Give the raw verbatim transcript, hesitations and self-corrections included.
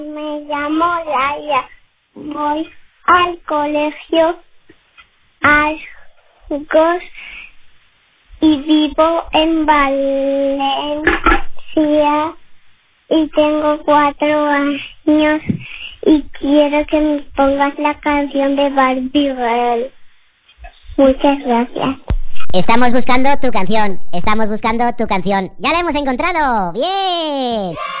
Me llamo Laia. Voy al colegio Argos y vivo en Valencia y tengo cuatro años y quiero que me pongas la canción de Barbie Girl. Muchas gracias. Estamos buscando tu canción, estamos buscando tu canción. ¡Ya la hemos encontrado! ¡Bien!